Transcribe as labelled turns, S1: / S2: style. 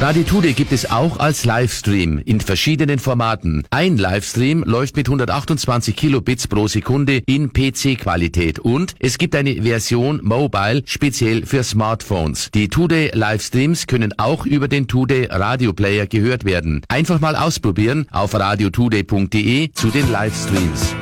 S1: Radio Today gibt es auch als Livestream in verschiedenen Formaten. Ein Livestream läuft mit 128 Kilobits pro Sekunde in PC-Qualität und es gibt eine Version Mobile speziell für Smartphones. Die Today Livestreams können auch über den Today Radio Player gehört werden. Einfach mal ausprobieren auf radiotoday.de zu den Livestreams.